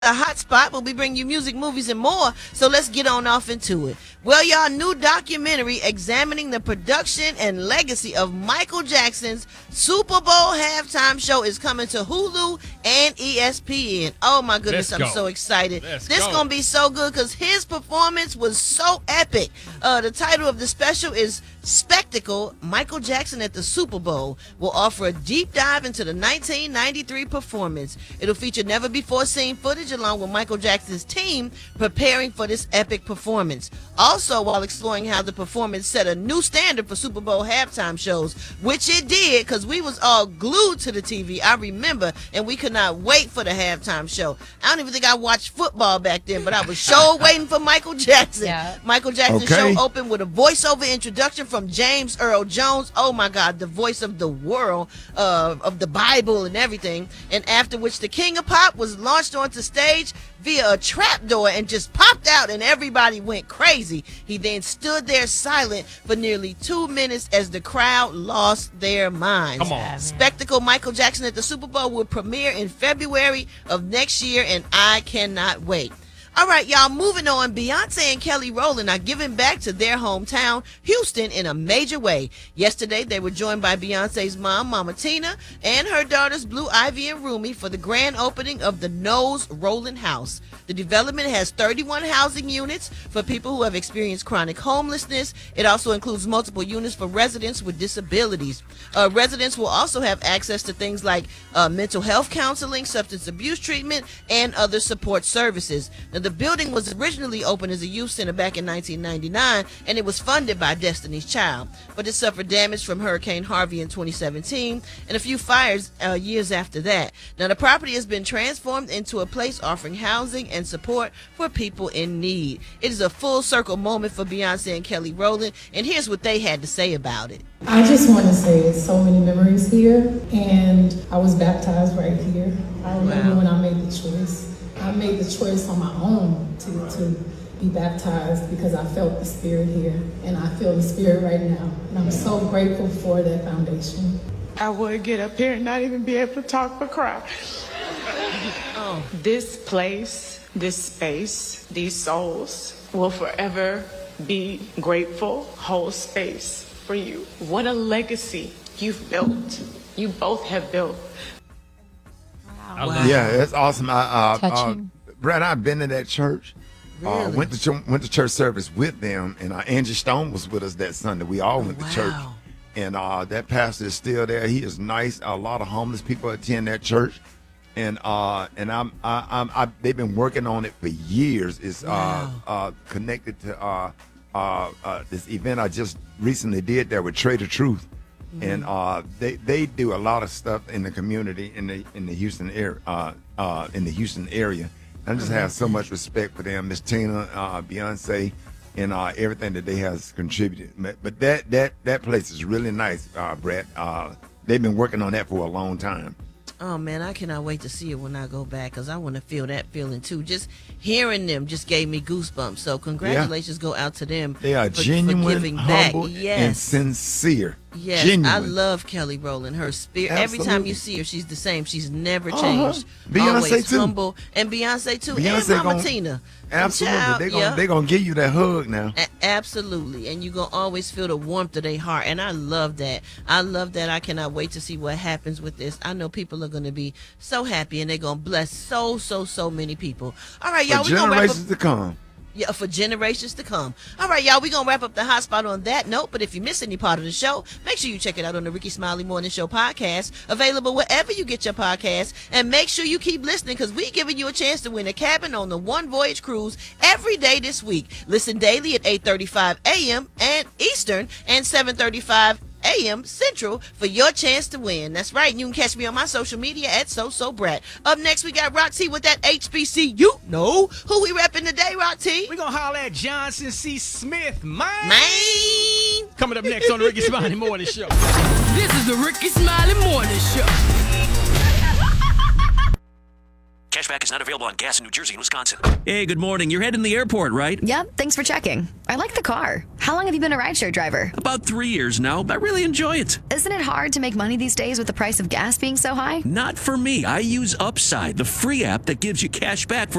a hot spot where we bring you music, movies, and more. So let's get on off into it. Well, y'all, new documentary examining the production and legacy of Michael Jackson's Super Bowl halftime show is coming to Hulu and ESPN. Oh my goodness, I'm so excited. This gonna be so good because his performance was so epic. The title of the special is Spectacle, Michael Jackson at the Super Bowl, will offer a deep dive into the 1993 performance. It'll feature never before seen footage along with Michael Jackson's team preparing for this epic performance. Also, while exploring how the performance set a new standard for Super Bowl halftime shows, which it did, because we was all glued to the TV, I remember, and we could not wait for the halftime show. I don't even think I watched football back then, but I was sure waiting for Michael Jackson. Yeah. Michael Jackson's show opened with a voiceover introduction from James Earl Jones. Oh my God, the voice of the world, of the Bible and everything. And after which the King of Pop was launched onto stage via a trapdoor and just popped out, and everybody went crazy. He then stood there silent for nearly 2 minutes as the crowd lost their minds. Come on. Spectacle, Michael Jackson at the Super Bowl will premiere in February of next year, and I cannot wait. All right, y'all, moving on. Beyonce and Kelly Rowland are giving back to their hometown, Houston, in a major way. Yesterday, they were joined by Beyonce's mom, Mama Tina, and her daughters, Blue Ivy and Rumi, for the grand opening of the Knowles Rowland House. The development has 31 housing units for people who have experienced chronic homelessness. It also includes multiple units for residents with disabilities. Residents will also have access to things like mental health counseling, substance abuse treatment, and other support services. Now, the building was originally opened as a youth center back in 1999, and it was funded by Destiny's Child, but it suffered damage from Hurricane Harvey in 2017 and a few fires years after that. Now, the property has been transformed into a place offering housing and support for people in need. It is a full circle moment for Beyonce and Kelly Rowland, and here's what they had to say about it. I just want to say it's so many memories here, and I was baptized right here. I remember when I made the choice. I made the choice on my own to be baptized because I felt the Spirit here, and I feel the Spirit right now. And I'm so grateful for that foundation. I would get up here and not even be able to talk but cry. This place, this space, these souls will forever be grateful, whole space for you. What a legacy you've built. You both have built. Wow. Yeah, it's awesome. Brad, I've been to that church. Really? Went to church service with them, and Angie Stone was with us that Sunday. We all went to church, and that pastor is still there. He is nice. A lot of homeless people attend that church, and they've been working on it for years. It's connected to this event I just recently did there with Trade of Truth. And they do a lot of stuff in the community in the Houston area. I just have so much respect for them, Miss Tina, Beyonce, and everything that they has contributed. But that place is really nice, Brett. They've been working on that for a long time. Oh, man, I cannot wait to see it when I go back because I want to feel that feeling, too. Just hearing them just gave me goosebumps. So congratulations go out to them. They are genuine, for giving humble, back. Yes. and sincere. Yes, genuine. I love Kelly Rowland. Her spirit. Absolutely. Every time you see her, she's the same. She's never changed. Beyonce Always too. Humble. And Beyonce, too. Beyonce and Mama Tina. Absolutely. They're going to give you that hug now. Absolutely. And you're going to always feel the warmth of their heart. And I love that. I cannot wait to see what happens with this. I know people are going to be so happy, and they're going to bless so many people. All right, y'all. For generations to come. Yeah, for generations to come. All right, y'all, we're going to wrap up the hot spot on that note. But if you miss any part of the show, make sure you check it out on the Ricky Smiley Morning Show podcast, available wherever you get your podcasts. And make sure you keep listening because we're giving you a chance to win a cabin on the One Voyage Cruise every day this week. Listen daily at 8:35 a.m. and Eastern and 7:35 a.m. Central for your chance to win. That's right. You can catch me on my social media at SoSoBrat. Up next, we got Rock T with that HBCU. Know who we repping today, Rock T? We're going to holler at Johnson C. Smith, man. Coming up next on the Ricky Smiley Morning Show. This is the Ricky Smiley Morning Show. Cashback is not available on gas in New Jersey and Wisconsin. Hey, good morning. You're heading to the airport, right? Yep, thanks for checking. I like the car. How long have you been a rideshare driver? About 3 years now. I really enjoy it. Isn't it hard to make money these days with the price of gas being so high? Not for me. I use Upside, the free app that gives you cash back for